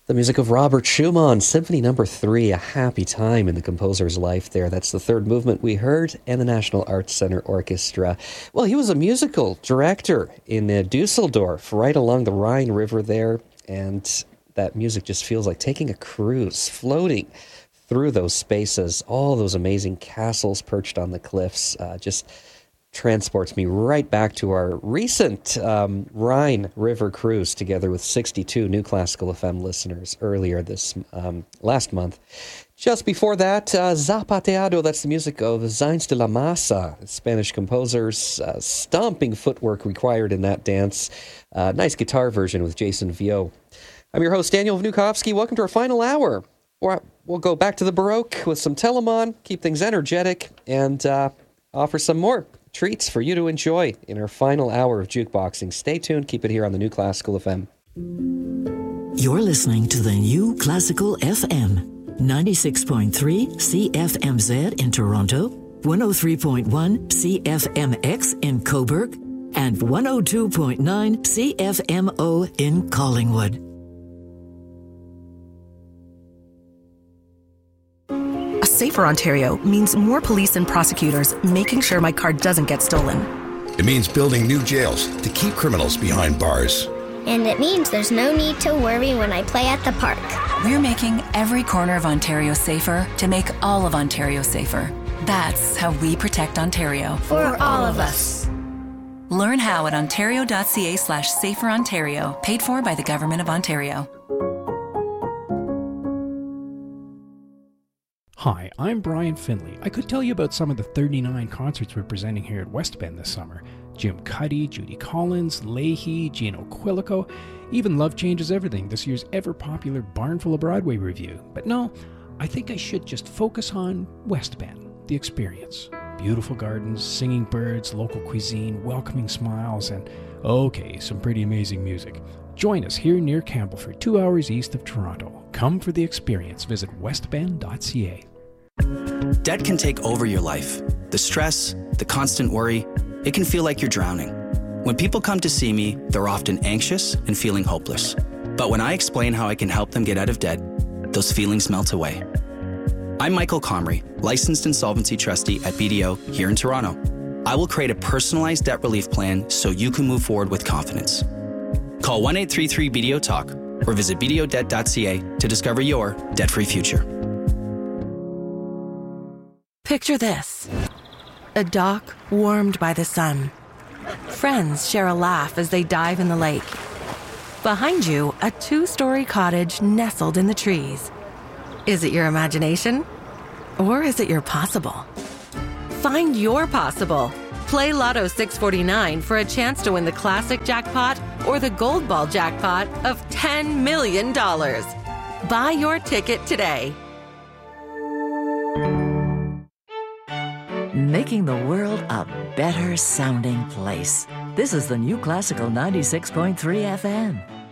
The music of Robert Schumann, Symphony Number 3, a happy time in the composer's life there. That's the third movement we heard, and the National Arts Center Orchestra. Well, he was a musical director in Dusseldorf, right along the Rhine River there, and that music just feels like taking a cruise, floating through those spaces, all those amazing castles perched on the cliffs, just transports me right back to our recent Rhine River cruise together with 62 new Classical FM listeners earlier this last month. Just before that, Zapateado, that's the music of Zains de la Masa, Spanish composers, stomping footwork required in that dance. Nice guitar version with Jason Vio. I'm your host, Daniel Vnukovsky. Welcome to our final hour. We'll go back to the Baroque with some Telemann, keep things energetic, and offer some more treats for you to enjoy in our final hour of jukeboxing. Stay tuned. Keep it here on the New Classical FM. You're listening to the New Classical FM. 96.3 CFMZ in Toronto, 103.1 CFMX in Cobourg, and 102.9 CFMO in Collingwood. Safer Ontario means more police and prosecutors making sure my car doesn't get stolen. It means building new jails to keep criminals behind bars. And it means there's no need to worry when I play at the park. We're making every corner of Ontario safer to make all of Ontario safer. That's how we protect Ontario. For all of us. Learn how at ontario.ca/saferontario, paid for by the Government of Ontario. Hi, I'm Brian Finley. I could tell you about some of the 39 concerts we're presenting here at West Bend this summer. Jim Cuddy, Judy Collins, Leahy, Gino Quilico, even Love Changes Everything, this year's ever-popular Barnful of Broadway review. But no, I think I should just focus on West Bend, the experience. Beautiful gardens, singing birds, local cuisine, welcoming smiles, and, okay, some pretty amazing music. Join us here near Campbellford, 2 hours east of Toronto. Come for the experience. Visit westbend.ca. Debt can take over your life. The stress, the constant worry, it can feel like you're drowning. When people come to see me, they're often anxious and feeling hopeless. But when I explain how I can help them get out of debt, those feelings melt away. I'm Michael Comrie, licensed insolvency trustee at BDO here in Toronto. I will create a personalized debt relief plan so you can move forward with confidence. Call 1-833-BDO-TALK or visit bdodebt.ca to discover your debt-free future. Picture this. A dock warmed by the sun. Friends share a laugh as they dive in the lake. Behind you, a 2-story cottage nestled in the trees. Is it your imagination? Or is it your possible? Find your possible. Play Lotto 649 for a chance to win the classic jackpot or the gold ball jackpot of $10 million. Buy your ticket today. Making the world a better sounding place. This is the New Classical 96.3 FM.